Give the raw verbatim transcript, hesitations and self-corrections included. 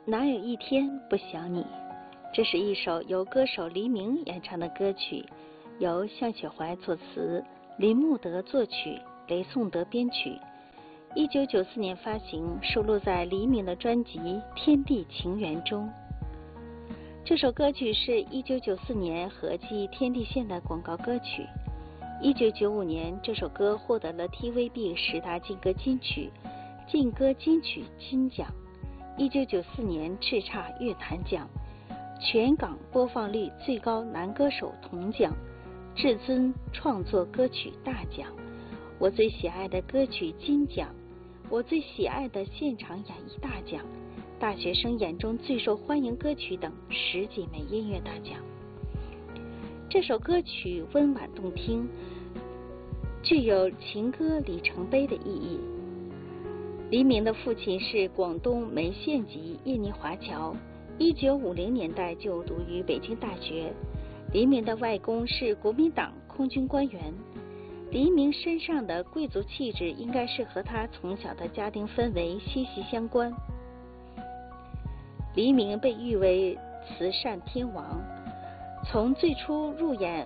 哪有一天不想你？这是一首由歌手黎明演唱的歌曲，由向雪怀作词，林慕德作曲，雷颂德编曲。一九九四年发行，收录在黎明的专辑《天地情缘》中。这首歌曲是一九九四年合记天地线的广告歌曲。一九九五年，这首歌获得了 T V B 十大劲歌金曲、劲歌金曲金奖。一九九四年叱咤乐坛奖、全港播放率最高男歌手铜奖、至尊创作歌曲大奖、我最喜爱的歌曲金奖、我最喜爱的现场演绎大奖、大学生眼中最受欢迎歌曲等十几枚音乐大奖。这首歌曲温婉动听，具有情歌里程碑的意义。黎明的父亲是广东梅县籍印尼华侨，一九五零年代就读于北京大学。黎明的外公是国民党空军官员。黎明身上的贵族气质应该是和他从小的家庭氛围息息相关。黎明被誉为慈善天王，从最初入演